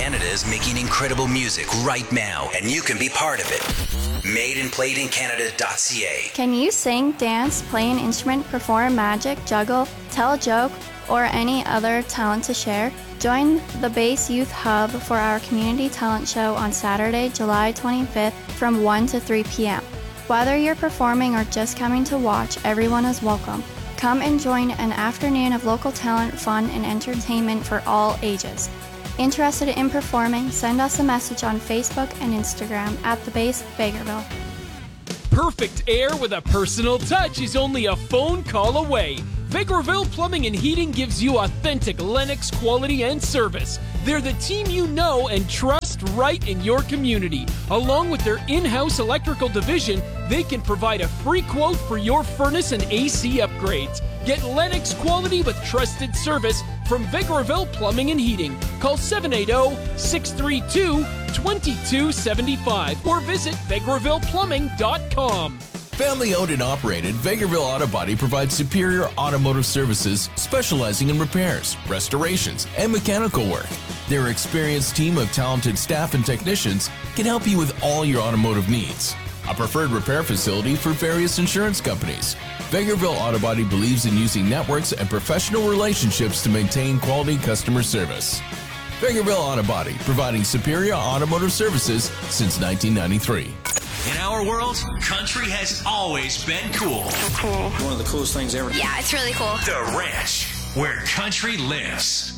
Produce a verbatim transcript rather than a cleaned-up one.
Canada is making incredible music right now, and you can be part of it. made and played in canada dot c a. Can you sing, dance, play an instrument, perform magic, juggle, tell a joke, or any other talent to share? Join the Base Youth Hub for our community talent show on Saturday, July twenty-fifth from one to three p.m. Whether you're performing or just coming to watch, everyone is welcome. Come and join an afternoon of local talent, fun, and entertainment for all ages. Interested in performing? Send us a message on Facebook and Instagram at The Base Vegreville. Perfect air with a personal touch is only a phone call away. Vegreville Plumbing and Heating gives you authentic Lennox quality and service. They're the team you know and trust right in your community. Along with their in-house electrical division, they can provide a free quote for your furnace and A C upgrades. Get Lennox quality with trusted service from Vegreville Plumbing and Heating. Call seven eight zero, six three two, two two seven five or visit vegreville plumbing dot com. Family owned and operated, Vegreville Auto Body provides superior automotive services specializing in repairs, restorations, and mechanical work. Their experienced team of talented staff and technicians can help you with all your automotive needs. A preferred repair facility for various insurance companies. Vegreville Auto Body believes in using networks and professional relationships to maintain quality customer service. Vegreville Auto Body, providing superior automotive services since nineteen ninety-three. In our world, country has always been cool. Cool. One of the coolest things ever. Yeah, it's really cool. The Ranch, where country lives.